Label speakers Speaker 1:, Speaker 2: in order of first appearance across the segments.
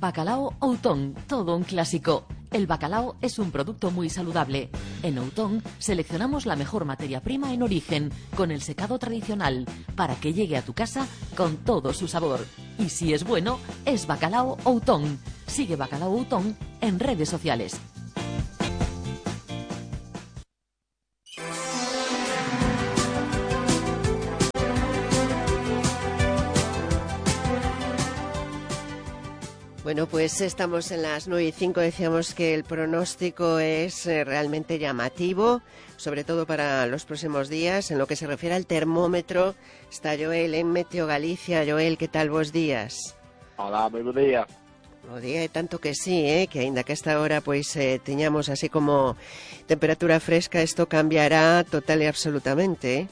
Speaker 1: Bacalao Outón, todo un clásico. El bacalao es un producto muy saludable. En Outón seleccionamos la mejor materia prima en origen, con el secado tradicional, para que llegue a tu casa con todo su sabor. Y si es bueno, es Bacalao Outón. Sigue Bacalao Outón en redes sociales.
Speaker 2: Bueno, pues estamos en las 9:05. Decíamos que el pronóstico es realmente llamativo, sobre todo para los próximos días. En lo que se refiere al termómetro, está Joel en Meteo Galicia. Joel, ¿qué tal vos días?
Speaker 3: Hola, moi bo día.
Speaker 2: Bo día, e tanto que sí, que aínda que a esta hora pois teñamos así como temperatura fresca, isto cambiará total e absolutamente,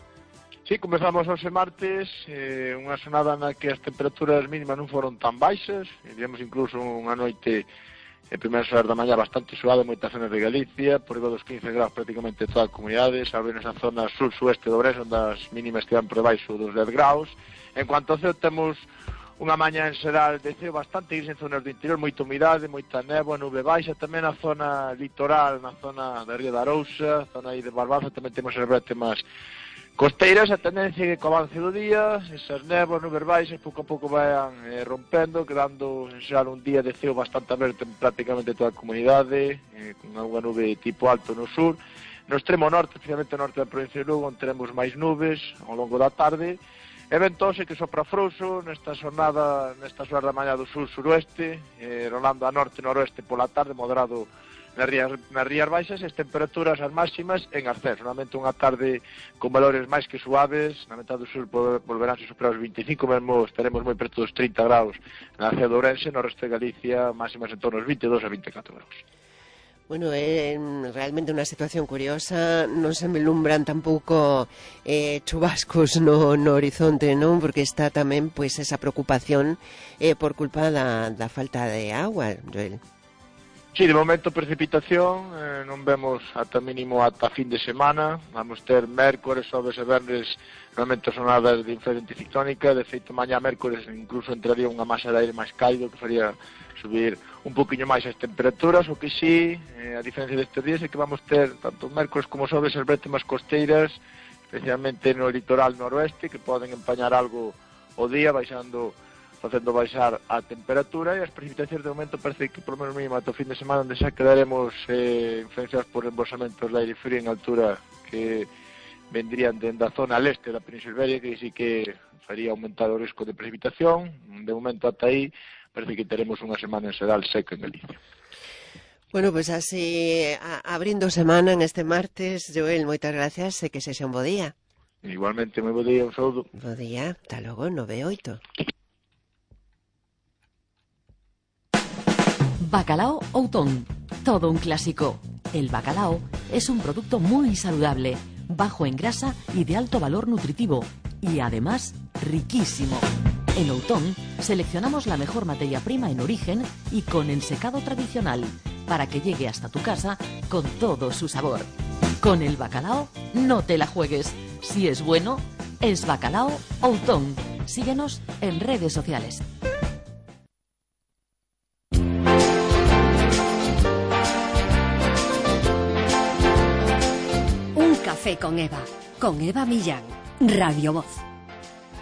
Speaker 3: Sí, comezamos hoxe martes, unha xornada na que as temperaturas mínimas non foron tan baixas, diríamos incluso unha noite en primeiras horas da mañá bastante suave, moitas zonas de Galicia, por riba dos 15 graus prácticamente toda a comunidade, salvo nesa zona sur-sueste do Brés, onde as mínimas estivan por debaixo dos 10 graus. En cuanto ao ceo, temos unha mañá en xeral de ceo bastante gris en zonas do interior, moita humidade, moita néboa, nube baixa, tamén na zona litoral, na zona da Ría da Arousa, zona aí de Barbaza, tamén temos as bretemas costeiras. A tendencia que co avance do día, esas néboas, nubes baixas, pouco a pouco vayan rompendo, quedando en xeral un día de ceo bastante aberto en prácticamente toda a comunidade, con algunha nube tipo alto no sur. No extremo norte, especialmente no norte da provincia de Lugo, onde teremos máis nubes ao longo da tarde, e ventose que sopra frouxo nesta xornada, nestas horas da mañá do sur-suroeste, rolando a norte-noroeste pola tarde, moderado nas rías baixas, e as temperaturas as máximas en ascenso. Normalmente unha tarde con valores máis que suaves, na metade do sur volverán a superar os 25, mesmo estaremos moi preto dos 30 graus na cidade de Ourense, no resto de Galicia máximas en torno aos 22 a 24 graus.
Speaker 2: Bueno, é realmente unha situación curiosa, non se me lumbran tampouco chubascos no horizonte, non? Porque está tamén pois esa preocupación por culpa da falta de agua, Joel.
Speaker 3: Sí, de momento precipitación, non vemos ata mínimo ata fin de semana. Vamos ter mércores, xoves e venres normalmente sonadas de influencia anticiclónica. De feito, mañá mércores incluso entraría unha masa de aire máis cálido que faría subir un poquinho máis as temperaturas. O que sí, a diferencia destes días, é que vamos ter tanto mércores como xoves as bretemas costeiras, especialmente no litoral noroeste, que poden empañar algo o día, facendo baixar a temperatura, e as precipitacións de momento parece que por lo menos mínimo ata o fin de semana, onde xa quedaremos influenciados por embolsamentos de aire frío en altura que vendrían dende a zona leste da Península Ibérica, que sí que faría aumentar o risco de precipitación. De momento ata aí parece que teremos unha semana en xeral seca en Galicia.
Speaker 2: Bueno, pues así abrindo semana en este martes, Joel, moitas gracias e que sexa un bo día.
Speaker 3: Igualmente, moi bo día, un saúdo.
Speaker 2: Bo día, ata logo, 9:08.
Speaker 1: Bacalao Outón, todo un clásico. El bacalao es un producto muy saludable, bajo en grasa y de alto valor nutritivo, y además riquísimo. En Outón seleccionamos la mejor materia prima en origen y con el secado tradicional, para que llegue hasta tu casa con todo su sabor. Con el bacalao no te la juegues. Si es bueno, es Bacalao Outón. Síguenos en redes sociales.
Speaker 4: Un café con Eva Millán, Radio Voz.